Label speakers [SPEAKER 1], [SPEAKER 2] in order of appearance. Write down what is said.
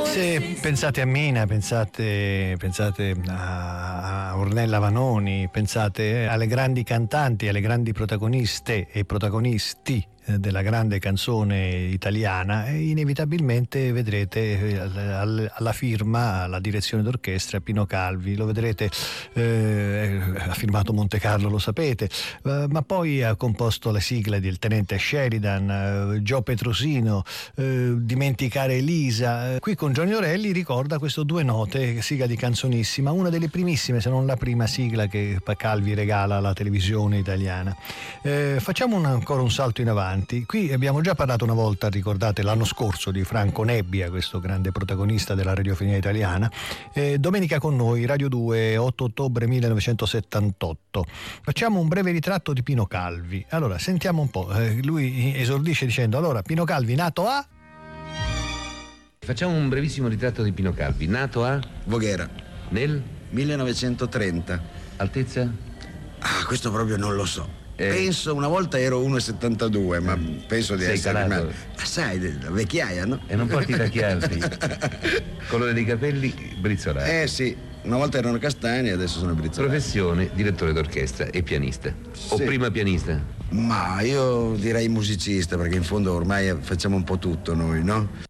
[SPEAKER 1] Se pensate a Mina, pensate a Ornella Vanoni, pensate alle grandi cantanti, alle grandi protagoniste e protagonisti della grande canzone italiana, e inevitabilmente vedrete alla firma, alla direzione d'orchestra Pino Calvi. Lo vedrete, ha firmato Monte Carlo, lo sapete, ma poi ha composto le sigle del Tenente Sheridan, Gio Petrosino, Dimenticare Elisa. Qui con Johnny Orelli ricorda questo Due Note, sigla di Canzonissima, una delle primissime, se non la prima sigla che Calvi regala alla televisione italiana. Facciamo ancora un salto in avanti. Qui abbiamo già parlato una volta, ricordate, l'anno scorso, di Franco Nebbia, questo grande protagonista della radiofonia italiana. Domenica con noi, Radio 2, 8 ottobre 1978. Facciamo un breve ritratto di Pino Calvi. Allora, sentiamo un po'. Lui esordisce dicendo: allora, Pino Calvi nato a...
[SPEAKER 2] Facciamo un brevissimo ritratto di Pino Calvi. Nato a...
[SPEAKER 3] Voghera.
[SPEAKER 2] Nel...
[SPEAKER 3] 1930.
[SPEAKER 2] Altezza?
[SPEAKER 3] Ah, questo proprio non lo so. Penso, una volta ero 1,72, ma penso di essere
[SPEAKER 2] calato.
[SPEAKER 3] Ma sai, la vecchiaia, no?
[SPEAKER 2] E non porti tacchi alti. Colore dei capelli brizzolati.
[SPEAKER 3] Sì, una volta erano castani, adesso sono brizzolati.
[SPEAKER 2] Professione, direttore d'orchestra e pianista. O
[SPEAKER 3] Sì.
[SPEAKER 2] prima pianista?
[SPEAKER 3] Ma io direi musicista, perché in fondo ormai facciamo un po' tutto noi, no?